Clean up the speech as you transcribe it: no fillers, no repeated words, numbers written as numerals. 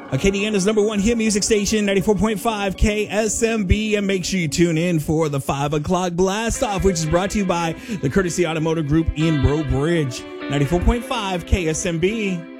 Acadiana's number one hit music station, 94.5 KSMB. And make sure you tune in for the 5 o'clock blast off, which is brought to you by the Courtesy Automotive Group in Breaux Bridge, 94.5 KSMB.